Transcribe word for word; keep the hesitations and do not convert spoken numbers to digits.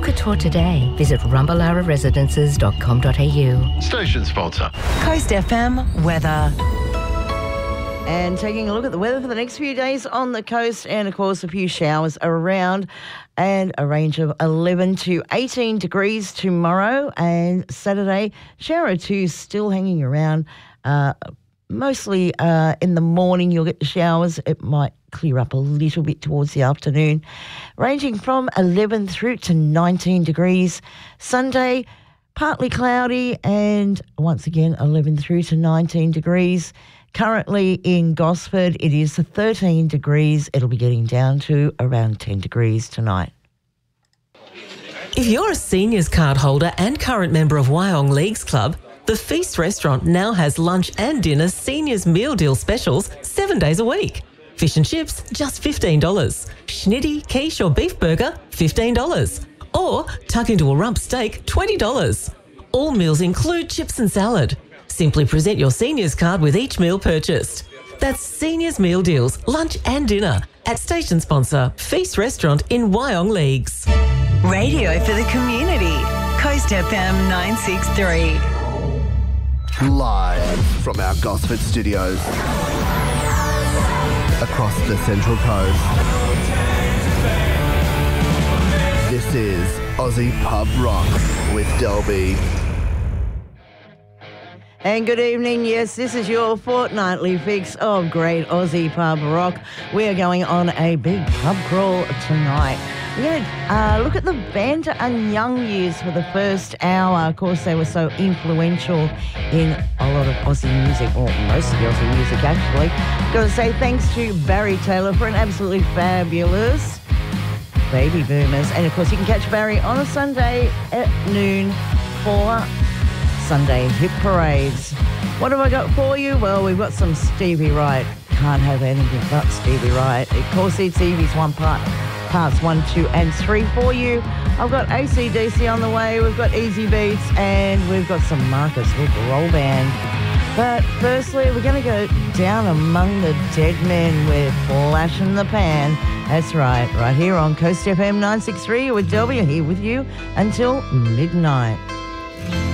Book a tour today. Visit rumballara residences dot com dot a u. Station sponsor. Coast F M weather. And taking a look at the weather for the next few days on the coast, and of course a few showers around, and a range of eleven to eighteen degrees tomorrow, and Saturday shower or two still hanging around. Uh, mostly uh, in the morning you'll get the showers. It might clear up a little bit towards the afternoon, ranging from eleven through to nineteen degrees. Sunday, partly cloudy, and once again eleven through to nineteen degrees. Currently in Gosford, it is thirteen degrees. It'll be getting down to around ten degrees tonight. If you're a seniors card holder and current member of Wyong Leagues Club, the Feast Restaurant now has lunch and dinner seniors meal deal specials seven days a week. Fish and chips, just fifteen dollars. Schnitty, quiche or beef burger, fifteen dollars. Or tuck into a rump steak, twenty dollars. All meals include chips and salad. Simply present your seniors card with each meal purchased. That's Seniors Meal Deals, lunch and dinner at station sponsor Feast Restaurant in Wyong Leagues. Radio for the community. Coast F M nine six three. Live from our Gosford studios. Across the Central Coast. This is Aussie Pub Rock with Delby. And good evening. Yes, this is your fortnightly fix of great Aussie pub rock. We are going on a big pub crawl tonight. We're going to uh, look at the Banter and Young years for the first hour. Of course, they were so influential in a lot of Aussie music, or most of the Aussie music actually. Got to say thanks to Barry Taylor for an absolutely fabulous Baby Boomers. And of course, you can catch Barry on a Sunday at noon for Sunday hit parades. What have I got for you? Well, we've got some Stevie Wright. Can't have anything but Stevie Wright. Of course, it's Evie's one part, parts one, two, and three for you. I've got A C D C on the way. We've got Easy Beats, and we've got some Marcus Hook roll band. But firstly, we're going to go down among the dead men with Flash in the Pan. That's right, right here on Coast F M nine six three with Delby, here with you until midnight.